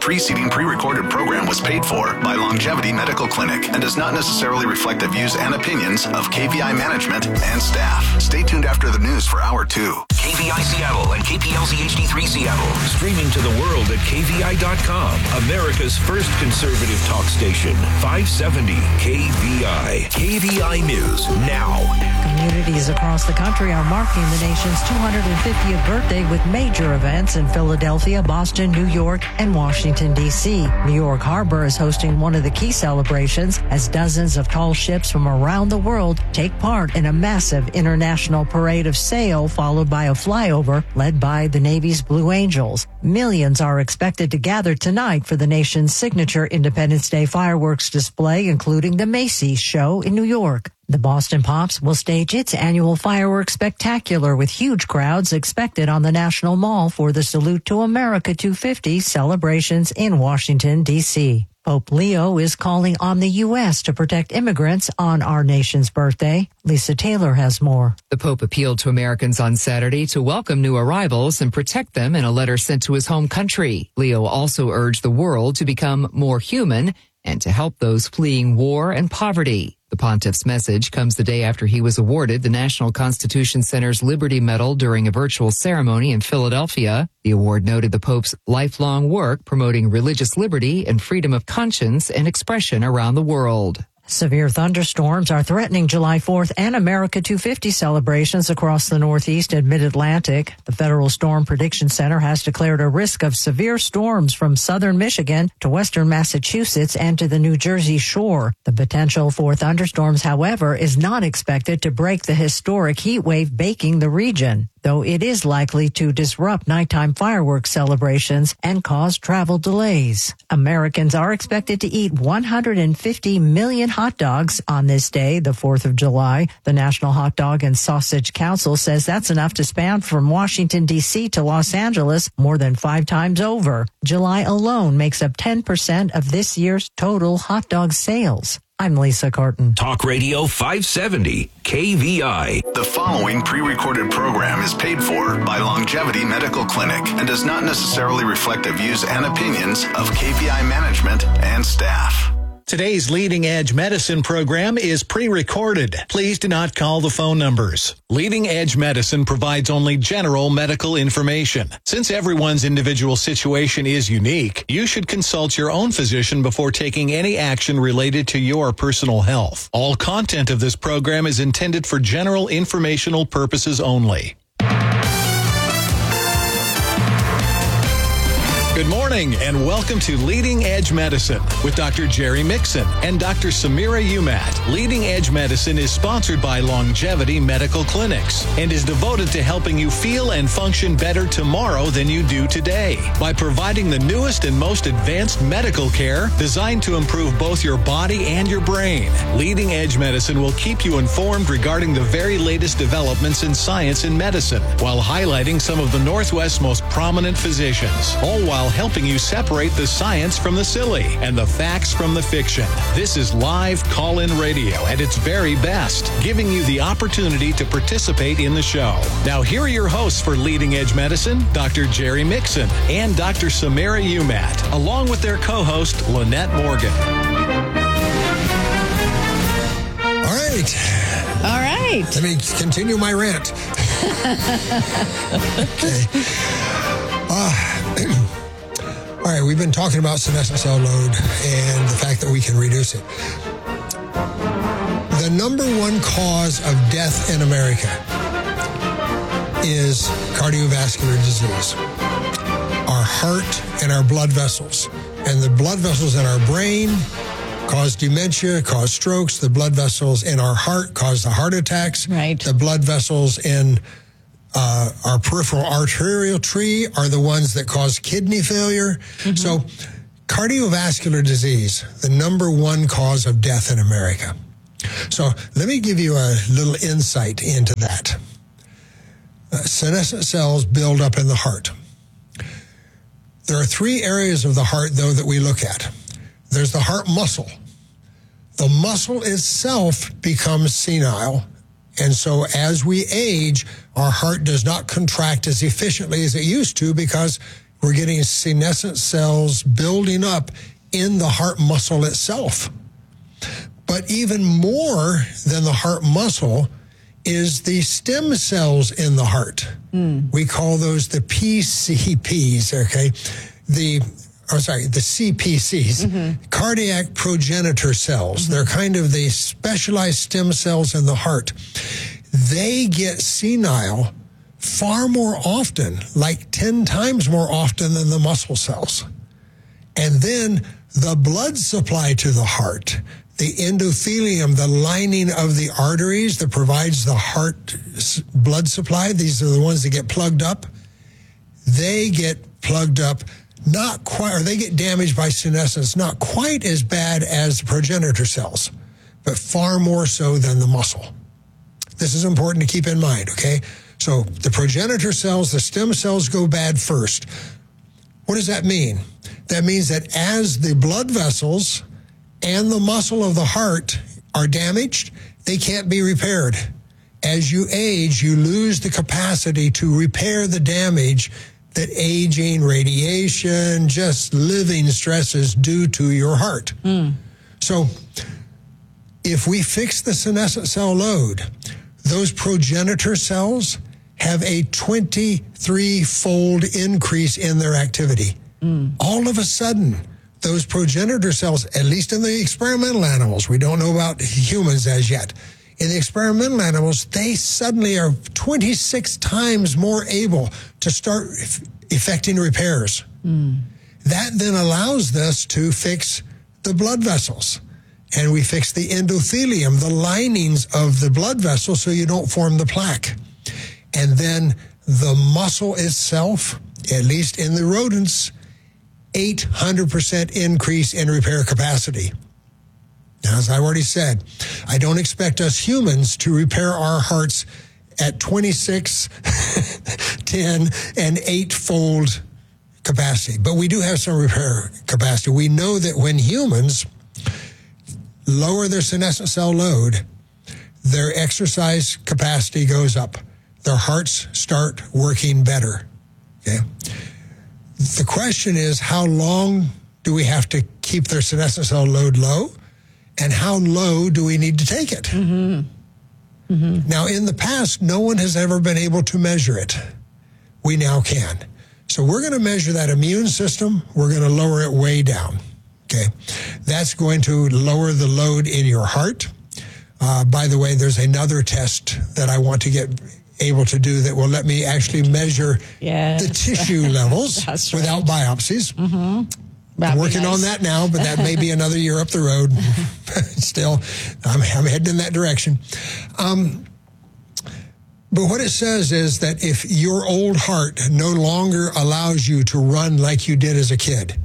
preceding pre-recorded program was paid for by Longevity Medical Clinic and does not necessarily reflect the views and opinions of KVI management and staff. Stay tuned after the news for Hour 2. KVI Seattle and KPLZ HD3 Seattle. Streaming to the world at KVI.com. America's first conservative talk station. 570 KVI. KVI News now. Communities across the country are marking the nation's 250th birthday with major events in Philadelphia, Boston, New York, and Washington, D.C. New York Harbor is hosting one of the key celebrations as dozens of tall ships from around the world take part in a massive international parade of sail, followed by a flyover led by the Navy's Blue Angels. Millions are expected to gather tonight for the nation's signature Independence Day fireworks display, including the Macy's show in New York. The Boston Pops will stage its annual fireworks spectacular with huge crowds expected on the National Mall for the Salute to America 250 celebrations in Washington, D.C. Pope Leo is calling on the U.S. to protect immigrants on our nation's birthday. Lisa Taylor has more. The Pope appealed to Americans on Saturday to welcome new arrivals and protect them in a letter sent to his home country. Leo also urged the world to become more human and to help those fleeing war and poverty. The pontiff's message comes the day after he was awarded the National Constitution Center's Liberty Medal during a virtual ceremony in Philadelphia. The award noted the Pope's lifelong work promoting religious liberty and freedom of conscience and expression around the world. Severe thunderstorms are threatening July 4th and America 250 celebrations across the Northeast and Mid-Atlantic. The Federal Storm Prediction Center has declared a risk of severe storms from southern Michigan to western Massachusetts and to the New Jersey shore. The potential for thunderstorms, however, is not expected to break the historic heat wave baking the region, though it is likely to disrupt nighttime fireworks celebrations and cause travel delays. Americans are expected to eat 150 million hot dogs on this day, the 4th of July. The National Hot Dog and Sausage Council says that's enough to span from Washington, D.C. to Los Angeles more than 5 times over. July alone makes up 10% of this year's total hot dog sales. I'm Lisa Carton. Talk Radio 570 KVI. The following pre-recorded program is paid for by Longevity Medical Clinic and does not necessarily reflect the views and opinions of KVI management and staff. Today's Leading Edge Medicine program is pre-recorded. Please do not call the phone numbers. Leading Edge Medicine provides only general medical information. Since everyone's individual situation is unique, you should consult your own physician before taking any action related to your personal health. All content of this program is intended for general informational purposes only. Good morning and welcome to Leading Edge Medicine with Dr. Jerry Mixon and Dr. Samira Umat. Leading Edge Medicine is sponsored by Longevity Medical Clinics and is devoted to helping you feel and function better tomorrow than you do today by providing the newest and most advanced medical care designed to improve both your body and your brain. Leading Edge Medicine will keep you informed regarding the very latest developments in science and medicine while highlighting some of the Northwest's most prominent physicians, all while helping you separate the science from the silly and the facts from the fiction. This is live call-in radio at its very best, giving you the opportunity to participate in the show. Now, here are your hosts for Leading Edge Medicine, Dr. Jerry Mixon and Dr. Samira Umat, along with their co-host, Lynette Morgan. All right. Let me continue my rant. Okay. All right, we've been talking about senescent cell load and the fact that we can reduce it. The number one cause of death in America is cardiovascular disease. Our heart and our blood vessels. And the blood vessels in our brain cause dementia, cause strokes. The blood vessels in our heart cause the heart attacks. Right. The blood vessels in our peripheral arterial tree are the ones that cause kidney failure. Mm-hmm. So cardiovascular disease, the number one cause of death in America. So let me give you a little insight into that. Senescent cells build up in the heart. There are 3 areas of the heart, though, that we look at. There's the heart muscle. The muscle itself becomes senile. And so as we age, our heart does not contract as efficiently as it used to because We're getting senescent cells building up in the heart muscle itself. But even more than the heart muscle is the stem cells in the heart. We call those the PCPs, okay? The CPCs, cardiac progenitor cells. They're kind of the specialized stem cells in the heart. They get senile far more often, like 10 times more often than the muscle cells. And then the blood supply to the heart, the endothelium, the lining of the arteries that provides the heart blood supply, these are the ones that get plugged up. They get plugged up not quite, or they get damaged by senescence, not quite as bad as the progenitor cells, but far more so than the muscle. This is important to keep in mind, okay? So the progenitor cells, the stem cells go bad first. What does that mean? That means that as the blood vessels and the muscle of the heart are damaged, they can't be repaired. As you age, you lose the capacity to repair the damage that aging, radiation, just living stresses do to your heart. So if we fix the senescent cell load, those progenitor cells have a 23-fold increase in their activity. All of a sudden, those progenitor cells, at least in the experimental animals, we don't know about humans as yet. In the experimental animals, they suddenly are 26 times more able to start effecting repairs. That then allows us to fix the blood vessels. And we fix the endothelium, the linings of the blood vessels, so you don't form the plaque. And then the muscle itself, at least in the rodents, 800% increase in repair capacity. Now, as I already said, I don't expect us humans to repair our hearts at 26, 10, and 8-fold capacity. But we do have some repair capacity. We know that when humans lower their senescent cell load, their exercise capacity goes up. Their hearts start working better. Okay. The question is, how long do we have to keep their senescent cell load low? And how low do we need to take it? Now, in the past, no one has ever been able to measure it. We now can. So we're going to measure that immune system. We're going to lower it way down. Okay. That's going to lower the load in your heart. By the way, there's another test that I want to get able to do that will let me actually measure the tissue levels without biopsies. I'm working on that now, but that may be another year up the road. Still, I'm heading in that direction. But what it says is that if your old heart no longer allows you to run like you did as a kid,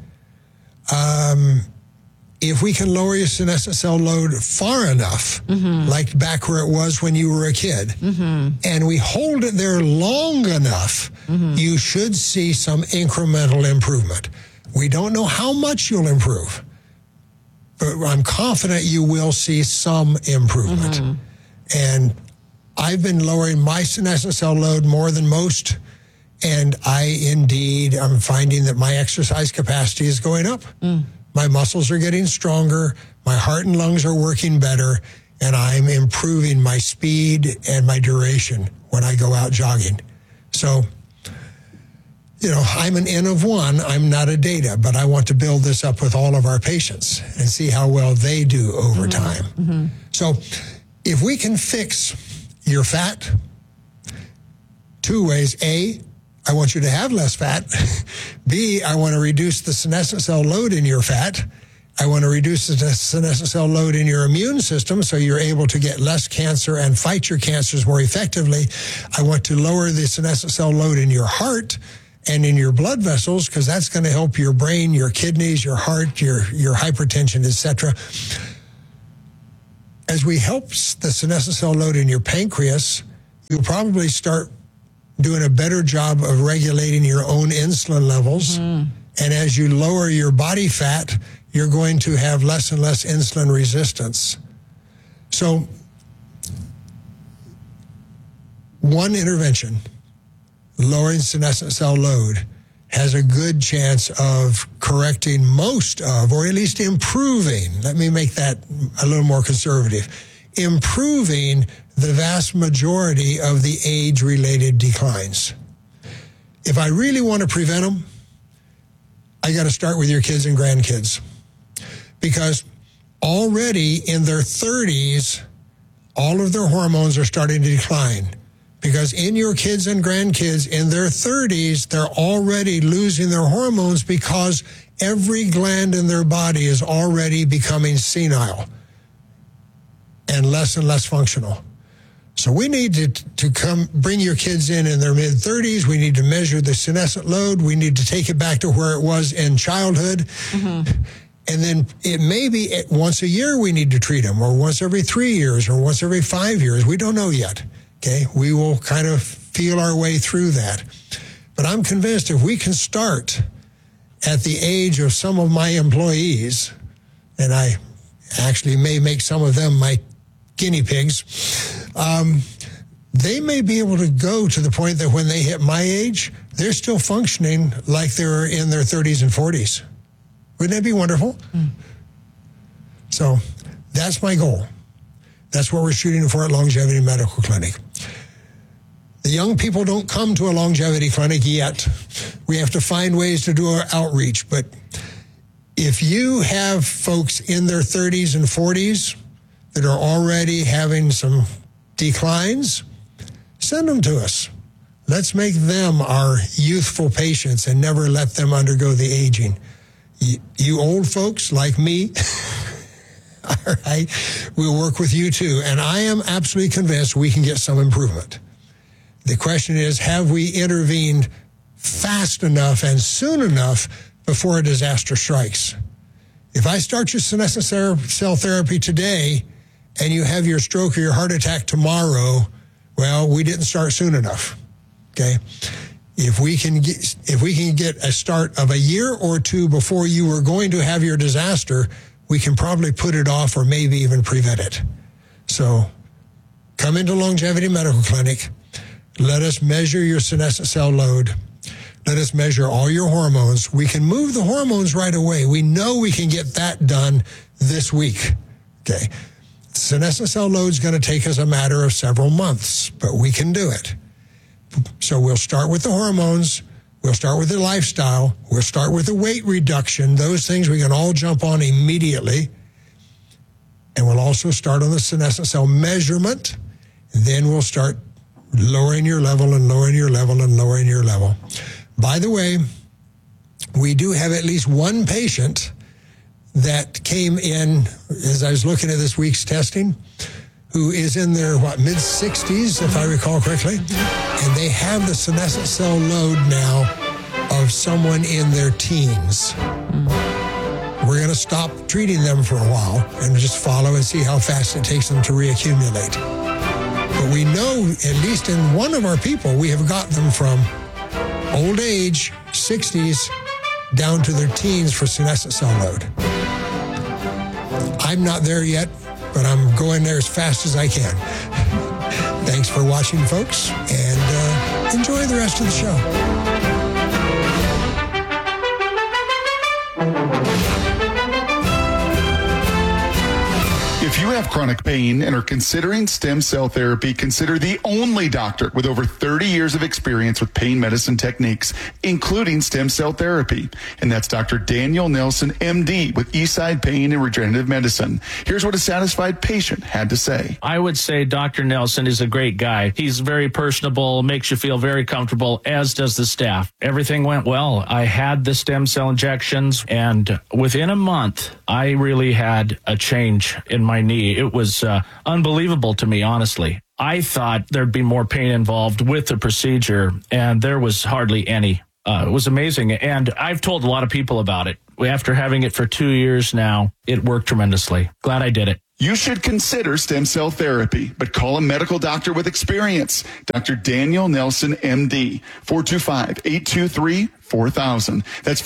if we can lower your senescent cell load far enough, like back where it was when you were a kid, and we hold it there long enough, you should see some incremental improvement. We don't know how much you'll improve, but I'm confident you will see some improvement. And I've been lowering my senescent cell load more than most, and I'm finding that my exercise capacity is going up. My muscles are getting stronger, my heart and lungs are working better, and I'm improving my speed and my duration when I go out jogging. So, I'm an N of one, I'm not a data, but I want to build this up with all of our patients and see how well they do over time. So if we can fix your fat, two ways. A, I want you to have less fat. B, I want to reduce the senescent cell load in your fat. I want to reduce the senescent cell load in your immune system so you're able to get less cancer and fight your cancers more effectively. I want to lower the senescent cell load in your heart and in your blood vessels, because that's going to help your brain, your kidneys, your heart, your hypertension, etc. As we help the senescent cell load in your pancreas, you'll probably start doing a better job of regulating your own insulin levels. And as you lower your body fat, you're going to have less and less insulin resistance. So one intervention, lowering senescent cell load, has a good chance of correcting most of, or at least improving, let me make that a little more conservative, improving the vast majority of the age-related declines. If I really want to prevent them, I got to start with your kids and grandkids. Because already in their 30s, all of their hormones are starting to decline. Because in your kids and grandkids, in their 30s, they're already losing their hormones because every gland in their body is already becoming senile and less functional. So we need to come bring your kids in their mid-30s. We need to measure the senescent load. We need to take it back to where it was in childhood. Mm-hmm. And then it may be once a year we need to treat them, or once every 3 years, or once every 5 years. We don't know yet. Okay, we will kind of feel our way through that. But I'm convinced if we can start at the age of some of my employees, and I actually may make some of them my guinea pigs, they may be able to go to the point that when they hit my age, they're still functioning like they're in their 30s and 40s. Wouldn't that be wonderful? Mm. So that's my goal. That's what we're shooting for at Longevity Medical Clinic. The young people don't come to a longevity clinic yet. We have to find ways to do our outreach. But if you have folks in their 30s and 40s that are already having some declines, send them to us. Let's make them our youthful patients and never let them undergo the aging. You old folks like me, all right, we'll work with you too. And I am absolutely convinced we can get some improvement. The question is, have we intervened fast enough and soon enough before a disaster strikes? If I start your senescent cell therapy today and you have your stroke or your heart attack tomorrow, well, we didn't start soon enough, okay? If we can get a start of a year or two before you were going to have your disaster, we can probably put it off or maybe even prevent it. So come into Longevity Medical Clinic. Let us measure your senescent cell load. Let us measure all your hormones. We can move the hormones right away. We know we can get that done this week. Okay. Senescent cell load is going to take us a matter of several months, but we can do it. So we'll start with the hormones. We'll start with the lifestyle. We'll start with the weight reduction. Those things we can all jump on immediately. And we'll also start on the senescent cell measurement. Then we'll start lowering your level and lowering your level and lowering your level. By the way, we do have at least one patient that came in, as I was looking at this week's testing, who is in their, mid-60s, if I recall correctly, and they have the senescent cell load now of someone in their teens. We're going to stop treating them for a while and just follow and see how fast it takes them to reaccumulate. But we know, at least in one of our people, we have got them from old age, 60s, down to their teens for senescent cell load. I'm not there yet, but I'm going there as fast as I can. Thanks for watching, folks, and enjoy the rest of the show. If you have chronic pain and are considering stem cell therapy, consider the only doctor with over 30 years of experience with pain medicine techniques, including stem cell therapy. And that's Dr. Daniel Nelson, MD, with Eastside Pain and Regenerative Medicine. Here's what a satisfied patient had to say. I would say Dr. Nelson is a great guy. He's very personable, makes you feel very comfortable, as does the staff. Everything went well. I had the stem cell injections, and within a month, I really had a change in my knee. It was unbelievable to me, honestly. I thought there'd be more pain involved with the procedure, and there was hardly any. It was amazing, and I've told a lot of people about it. After having it for 2 years now, it worked tremendously. Glad I did it. You should consider stem cell therapy, but call a medical doctor with experience. Dr. Daniel Nelson, MD, 425-823-5600. 825-823-4000. That's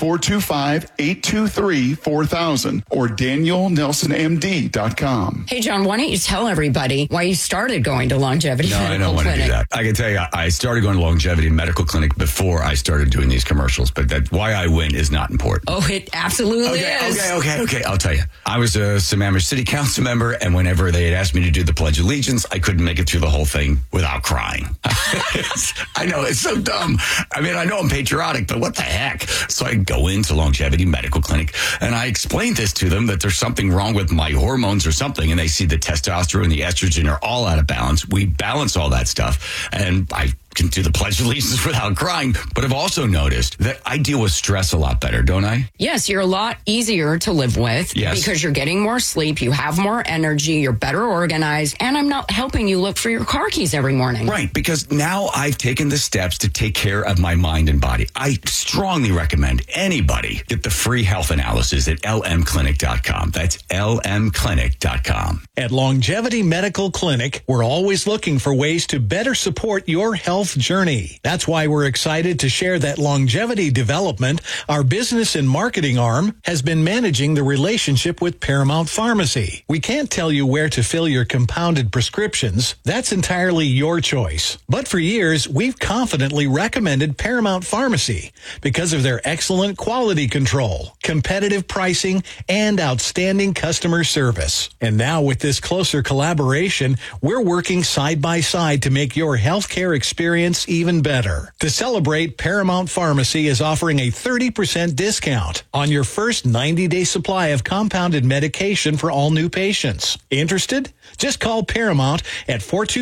425-823-4000 or DanielNelsonMD.com. Hey, John, why don't you tell everybody why you started going to Longevity Medical Clinic? No, I don't want to do that. I can tell you, I started going to Longevity Medical Clinic before I started doing these commercials, but that why I win is not important. Oh, it absolutely is. Okay. I'll tell you. I was a Sammamish City Council member, and whenever they had asked me to do the Pledge of Allegiance, I couldn't make it through the whole thing without crying. I know, it's so dumb. I mean, I know I'm patriotic, but what the heck? So I go into Longevity Medical Clinic, and I explained this to them, that there's something wrong with my hormones or something, and they see the testosterone and the estrogen are all out of balance. We balance all that stuff, and I can do the Pledge of Allegiance without crying. But I've also noticed that I deal with stress a lot better, don't I? Yes, you're a lot easier to live with because you're getting more sleep, you have more energy, you're better organized, and I'm not helping you look for your car keys every morning. Right, because now I've taken the steps to take care of my mind and body. I strongly recommend anybody get the free health analysis at lmclinic.com. That's lmclinic.com. At Longevity Medical Clinic, we're always looking for ways to better support your health journey. That's why we're excited to share that Longevity Development, our business and marketing arm, has been managing the relationship with Paramount Pharmacy. We can't tell you where to fill your compounded prescriptions. That's entirely your choice. But for years, we've confidently recommended Paramount Pharmacy because of their excellent quality control, competitive pricing, and outstanding customer service. And now with this closer collaboration, we're working side by side to make your healthcare experience even better. To celebrate, Paramount Pharmacy is offering a 30% discount on your first 90-day supply of compounded medication for all new patients. Interested? Just call Paramount at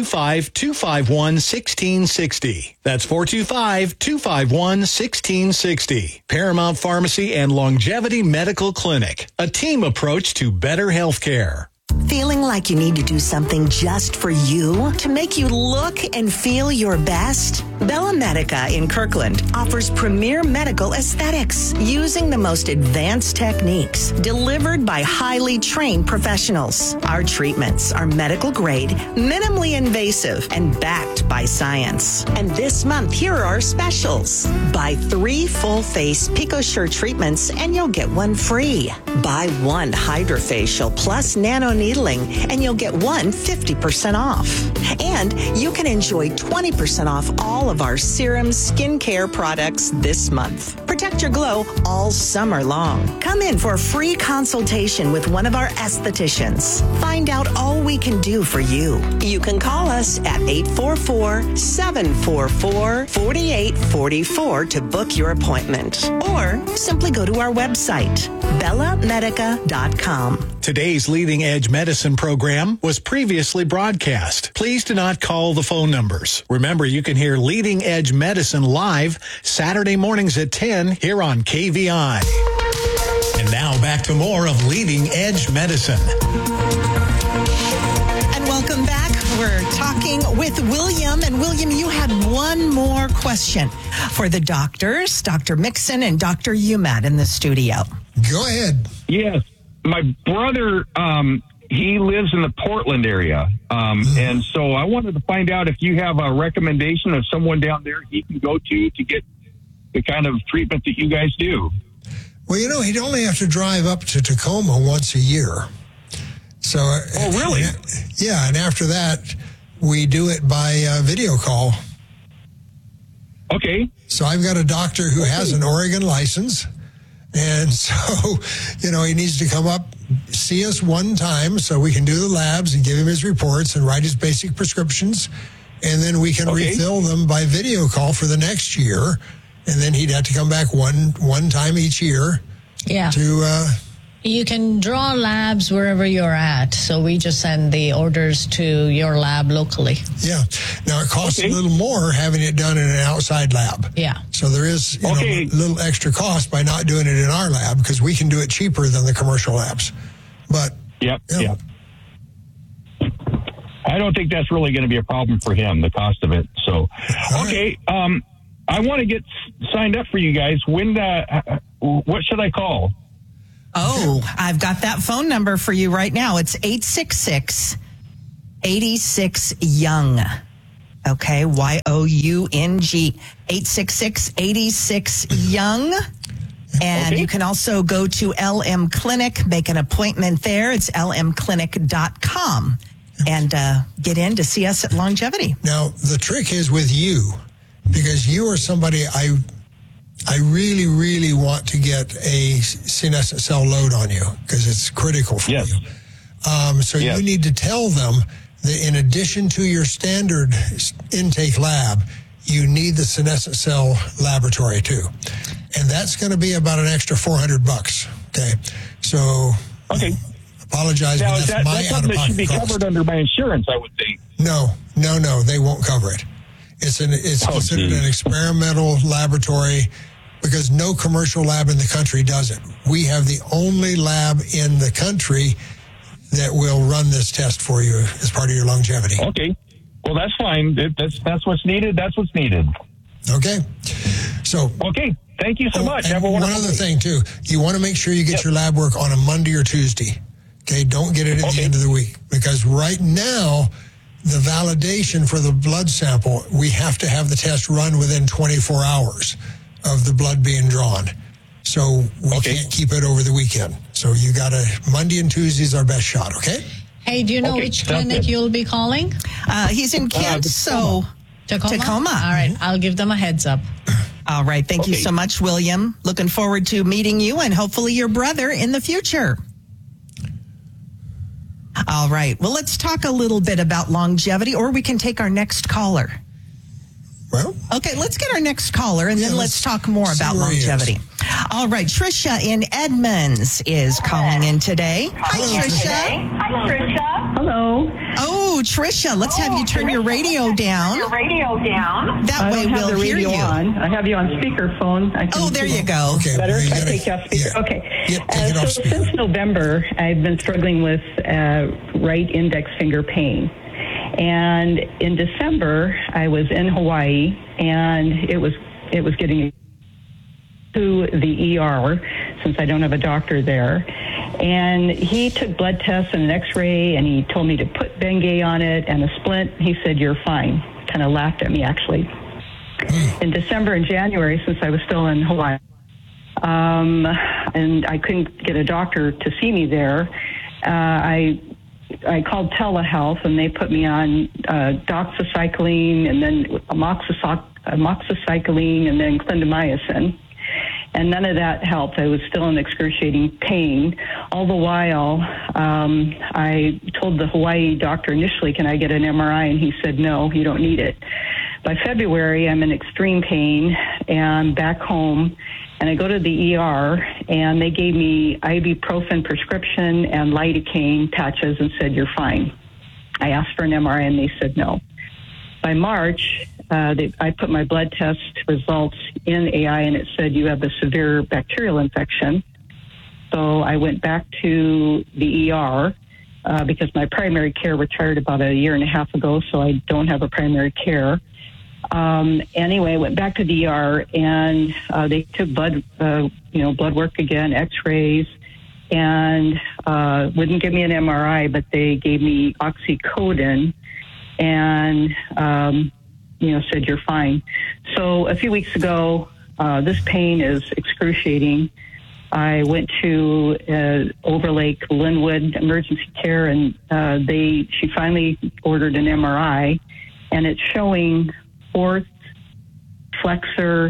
425-251-1660. That's 425-251-1660. Paramount Pharmacy and Longevity Medical Clinic, a team approach to better healthcare. Feeling like you need to do something just for you to make you look and feel your best? Bella Medica in Kirkland offers premier medical aesthetics using the most advanced techniques delivered by highly trained professionals. Our treatments are medical grade, minimally invasive, and backed by science. And this month, here are our specials. Buy 3 full-face PicoSure treatments and you'll get one free. Buy 1 HydraFacial plus nano needling and you'll get one 50% off. And you can enjoy 20% off all of our serum skincare products this month. Protect your glow all summer long. Come in for a free consultation with one of our estheticians. Find out all we can do for you. You can call us at 844-744-4844 to book your appointment. Or simply go to our website, bellamedica.com. Today's Leading Edge Medicine program was previously broadcast. Please do not call the phone numbers. Remember, you can hear Leading Edge Medicine live Saturday mornings at 10 here on KVI. And now back to more of Leading Edge Medicine. And welcome back. We're talking with William. And William, you had one more question for the doctors, Dr. Mixon and Dr. Umat in the studio. Go ahead. Yes. My brother, he lives in the Portland area. And so I wanted to find out if you have a recommendation of someone down there he can go to get the kind of treatment that you guys do. Well, you know, he'd only have to drive up to Tacoma once a year. So, oh, really? Yeah, and after that, we do it by video call. Okay. So I've got a doctor who has an Oregon license. And so, you know, he needs to come up, see us one time so we can do the labs and give him his reports and write his basic prescriptions. And then we can refill them by video call for the next year. And then he'd have to come back one time each year. Yeah. You can draw labs wherever you're at. So we just send the orders to your lab locally. Yeah. Now, it costs a little more having it done in an outside lab. Yeah. So there is you know, a little extra cost by not doing it in our lab because we can do it cheaper than the commercial labs. But, Yep. I don't think that's really going to be a problem for him, the cost of it. So, okay. I want to get signed up for you guys. When, what should I call? Oh, I've got that phone number for you right now. It's 866-86-YOUNG. Okay, YOUNG, 866-86-YOUNG. And you can also go to LM Clinic, make an appointment there. It's lmclinic.com. And get in to see us at Longevity. Now, the trick is with you, because you are somebody I really, really want to get a senescent cell load on you, because it's critical for you. So you need to tell them that in addition to your standard intake lab, you need the senescent cell laboratory too. And that's going to be about an extra $400. Okay. So. Okay. Apologize, now, but that's my out-of-pocket something that should be cost. covered under my insurance, I would think. No, they won't cover it. It's considered an experimental laboratory because no commercial lab in the country does it. We have the only lab in the country that will run this test for you as part of your longevity. Okay. Well, that's fine. That's what's needed. That's what's needed. Okay. So. Okay. Thank you so much. Have a wonderful one other day. thing, too. You want to make sure you get your lab work on a Monday or Tuesday. Okay, don't get it at the end of the week, because right now, the validation for the blood sample, we have to have the test run within 24 hours of the blood being drawn. So we can't keep it over the weekend. So you got to, Monday and Tuesday is our best shot, okay? Hey, do you know which clinic you'll be calling? He's in Kent, Tacoma. All right, I'll give them a heads up. All right, thank you so much, William. Looking forward to meeting you and hopefully your brother in the future. All right. Well, let's talk a little bit about longevity, or we can take our next caller. Well, okay, let's get our next caller, and then let's talk more about longevity. All right, Tricia in Edmonds is calling in today. Hi, Tricia. Hi, Tricia. Hello. Oh, Tricia, let's have you turn your radio down. That way we'll hear you. I have you on speakerphone. There you go. Okay, better? I take you off speaker. Yeah. Okay. Take it off speaker. Since November, I've been struggling with right index finger pain. And in December, I was in Hawaii, and it was getting to the ER since I don't have a doctor there. And he took blood tests and an X-ray, and he told me to put Bengay on it and a splint. He said, "You're fine." Kind of laughed at me, actually. In December and January, since I was still in Hawaii, and I couldn't get a doctor to see me there, I called telehealth, and they put me on doxycycline and then amoxicillin and then clindamycin. And none of that helped. I was still in excruciating pain. All the while, I told the Hawaii doctor initially, "Can I get an MRI?" And he said, "No, you don't need it." By February, I'm in extreme pain, and I'm back home. And I go to the ER, and they gave me ibuprofen prescription and lidocaine patches and said, "You're fine." I asked for an MRI, and they said no. By March, I put my blood test results in AI, and it said, "You have a severe bacterial infection." So I went back to the ER because my primary care retired about a year and a half ago, so I don't have a primary care. Anyway, I went back to the ER, and they took blood work again, X-rays, and wouldn't give me an MRI, but they gave me oxycodone, and said, "You're fine." So a few weeks ago, this pain is excruciating. I went to Overlake Linwood Emergency Care, and she finally ordered an MRI, and it's showing fourth flexor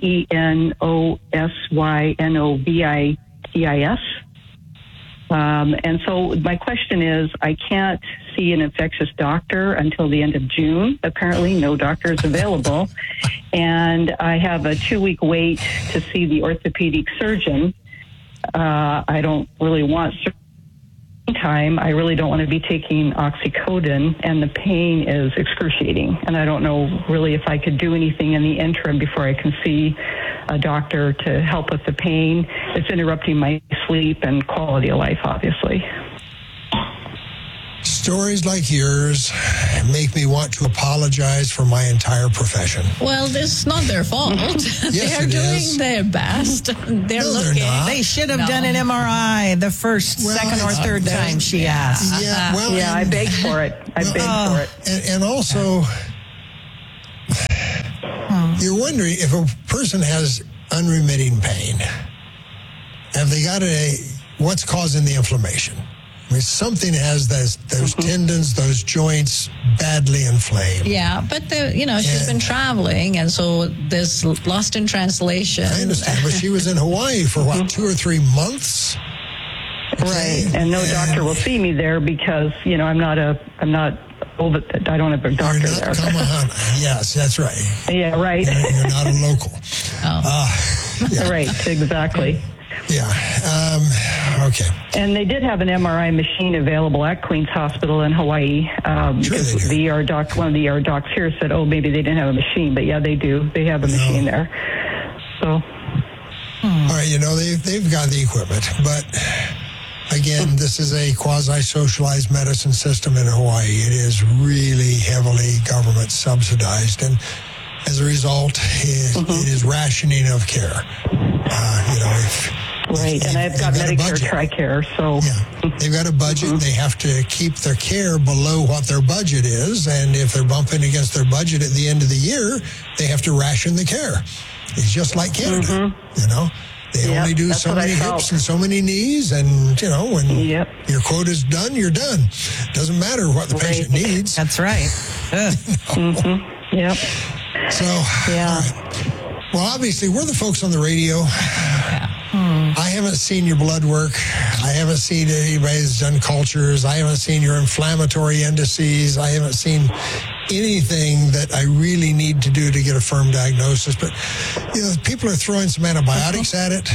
tenosynovitis. And so my question is, I can't see an infectious doctor until the end of June. Apparently, no doctor is available. And I have a 2-week wait to see the orthopedic surgeon. I don't really want time. I really don't want to be taking oxycodone, and the pain is excruciating. And I don't know really if I could do anything in the interim before I can see a doctor to help with the pain. It's interrupting my sleep and quality of life, obviously. Stories like yours make me want to apologize for my entire profession. Well, this is not their fault. They're doing their best. They're looking. They should have done an MRI the first, second, or third time she asked. I begged for it. I begged for it. And also, You're wondering if a person has unremitting pain, have they got what's causing the inflammation? I mean, something has those tendons, those joints badly inflamed. Yeah, but she's been traveling, and so there's lost in translation. I understand, but she was in Hawaii for 2 or 3 months. Okay. Right, and no doctor will see me there because I don't have a doctor there. Yes, that's right. Yeah, right. You're not a local. Yeah. Right, exactly. Yeah. Okay. And they did have an MRI machine available at Queen's Hospital in Hawaii. Because the ER doc, one of the ER docs here said, maybe they didn't have a machine, but yeah, they do. They have a machine there. So. All right, they've got the equipment, but again, this is a quasi-socialized medicine system in Hawaii. It is really heavily government subsidized, and as a result, it is rationing of care. Right, and I've got Medicare TRICARE, so... Yeah, they've got a budget. They have to keep their care below what their budget is, and if they're bumping against their budget at the end of the year, they have to ration the care. It's just like Canada, They only do so many hips and so many knees, and, when your quota's done, you're done. Doesn't matter what the patient needs. That's right. Yep. So, well, obviously, we're the folks on the radio. I haven't seen your blood work. I haven't seen anybody who's done cultures. I haven't seen your inflammatory indices. I haven't seen anything that I really need to do to get a firm diagnosis. But, people are throwing some antibiotics at it.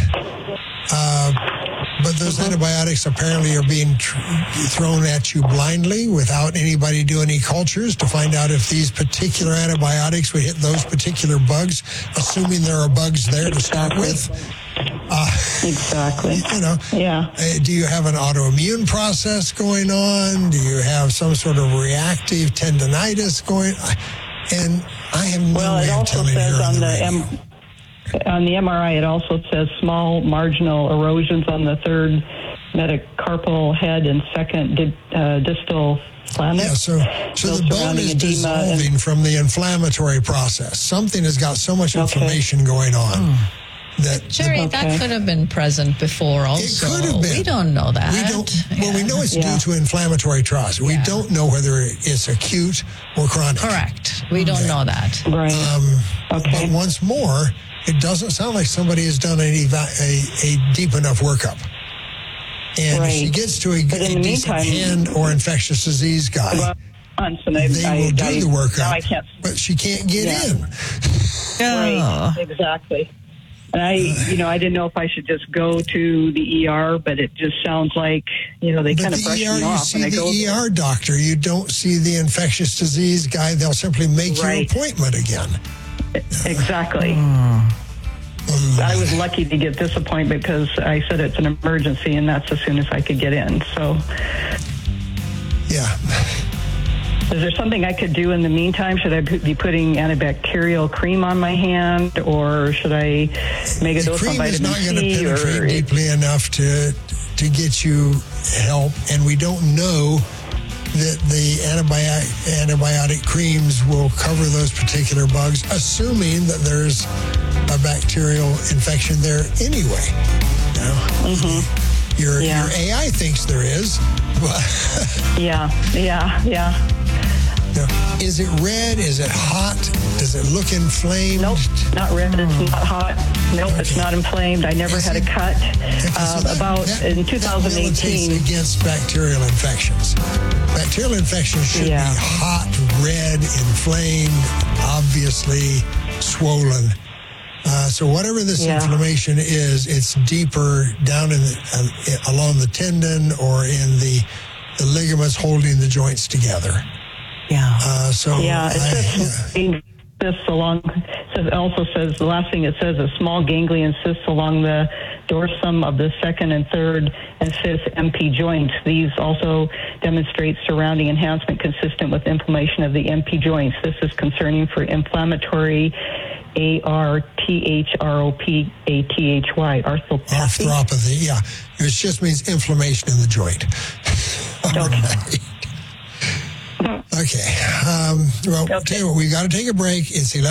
But those antibiotics apparently are being thrown at you blindly without anybody doing any cultures to find out if these particular antibiotics would hit those particular bugs, assuming there are bugs there to start with. Exactly. Do you have an autoimmune process going on? Do you have some sort of reactive tendinitis going on? And I have no way of telling you on the MRI, it also says small marginal erosions on the third metacarpal head and second distal planets. Yeah, so the bone is dissolving from the inflammatory process. Something has got so much inflammation going on. Jerry, that could have been present before also. It could have been. We don't know that. We know it's due to inflammatory process. We don't know whether it's acute or chronic. Correct. We don't know that. Right. But once more, it doesn't sound like somebody has done a deep enough workup. And if she gets to a decent hand or infectious disease guy, they will do the workup, but she can't get in. Right, exactly. And I didn't know if I should just go to the ER, but it just sounds like, they kind of brush me off. You see the ER doctor. You don't see the infectious disease guy. They'll simply make your appointment again. Exactly. I was lucky to get this appointment because I said it's an emergency, and that's as soon as I could get in. So, yeah. Is there something I could do in the meantime? Should I be putting antibacterial cream on my hand, or should I make a dose of vitamin C? The cream is not going to penetrate deeply enough to get you help, and we don't know that the antibiotic creams will cover those particular bugs, assuming that there's a bacterial infection there anyway. Your AI thinks there is. But Yeah. Is it red? Is it hot? Does it look inflamed? Nope, not red. It's not hot. Nope, it's not inflamed. I never had a cut. In 2018. That against bacterial infections. Bacterial infections should be hot, red, inflamed, obviously swollen. So whatever this inflammation is, it's deeper down along the tendon or in the ligaments holding the joints together. Yeah. It also says the last thing it says is small ganglion cysts along the dorsum of the second and third and fifth MP joints. These also demonstrate surrounding enhancement consistent with inflammation of the MP joints. This is concerning for inflammatory arthropathy. Arthropathy, yeah. It just means inflammation in the joint. Okay. Well, tell you what, we got to take a break. It's 11.